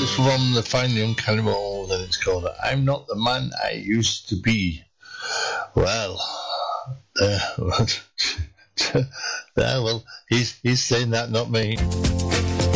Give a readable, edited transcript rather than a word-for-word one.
It's from the Fine Young Cannibals, and it's called "I'm Not the Man I Used to Be." Well, well, he's saying that, not me.